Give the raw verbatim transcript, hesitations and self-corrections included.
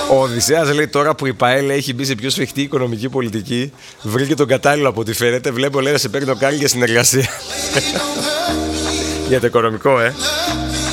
Ο Οδυσσέας λέει τώρα που η ΠΑΕΛ έχει μπει σε πιο σφιχτή οικονομική πολιτική, βρήκε τον κατάλληλο από ό,τι φαίνεται. Βλέπω λέει να σε παίρνει το κάλι για συνεργασία. Για το οικονομικό, ε.